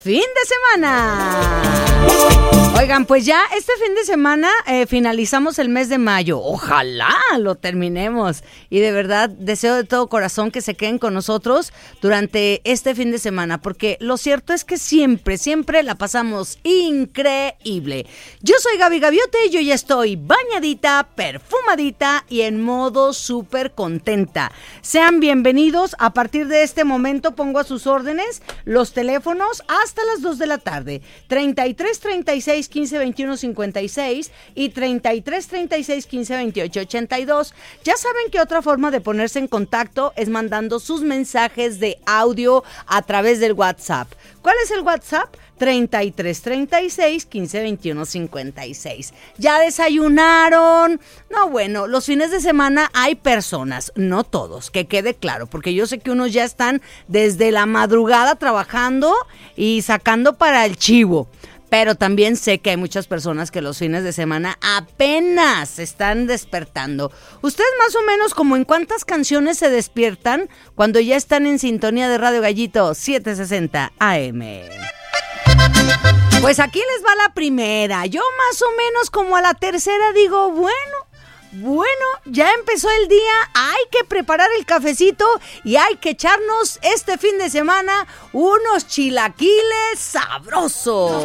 Fin de semana. Oigan, pues ya este fin de semana finalizamos el mes de mayo. Ojalá lo terminemos. Y de verdad deseo de todo corazón que se queden con nosotros durante este fin de semana, porque lo cierto es que siempre la pasamos increíble. Yo soy Gaby Gaviote, yo ya estoy bañadita, perfumadita y en modo súper contenta. Sean bienvenidos. A partir de este momento pongo a sus órdenes los teléfonos hasta las 2 de la tarde. 33 36 15 21 56 y 33 36 15 28 82. Ya saben que otra forma de ponerse en contacto es mandando sus mensajes de audio a través del WhatsApp. ¿Cuál es el WhatsApp? 33 36 15 21 56. ¿Ya desayunaron? No, bueno, los fines de semana hay personas, no todos, que quede claro, porque yo sé que unos ya están desde la madrugada trabajando y sacando para el chivo. Pero también sé que hay muchas personas que los fines de semana apenas se están despertando. ¿Ustedes más o menos como en cuántas canciones se despiertan cuando ya están en sintonía de Radio Gallito 760 AM? Pues aquí les va la primera. Yo más o menos como a la tercera digo, bueno, ya empezó el día, hay que preparar el cafecito y hay que echarnos este fin de semana unos chilaquiles sabrosos.